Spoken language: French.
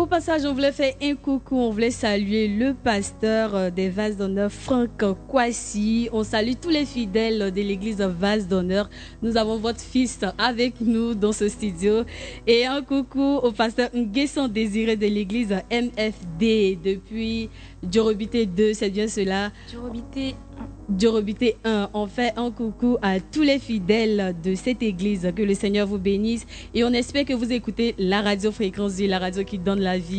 Au passage, on voulait faire un coucou, on voulait saluer le pasteur des Vases d'honneur, Franck Kwasi. On salue tous les fidèles de l'église Vases d'honneur. Nous avons votre fils avec nous dans ce studio. Et un coucou au pasteur Nguesson Désiré de l'église MFD depuis Djorobité 2, c'est bien cela? Djorobité 1. On fait un coucou à tous les fidèles de cette église. Que le Seigneur vous bénisse. Et on espère que vous écoutez la radio Fréquence Vie, la radio qui donne la vie.